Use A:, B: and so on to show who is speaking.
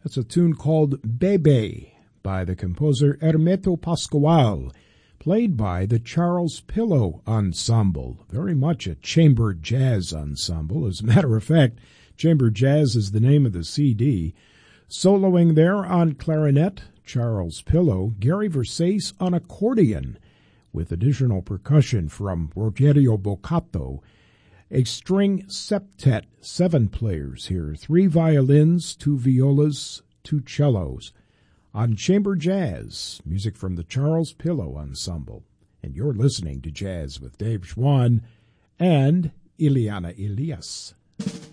A: That's a tune called Bebe by the composer Hermeto Pascoal, played by the Charles Pillow Ensemble, very much a chamber jazz ensemble. As a matter of fact, Chamber Jazz is the name of the CD. Soloing there on clarinet, Charles Pillow, Gary Versace on accordion, with additional percussion from Rogerio Boccato. A string septet, 7 players here, 3 violins, 2 violas, 2 cellos. On Chamber Jazz, music from the Charles Pillow Ensemble. And you're listening to Jazz with Dave Schwann and Ileana Elias.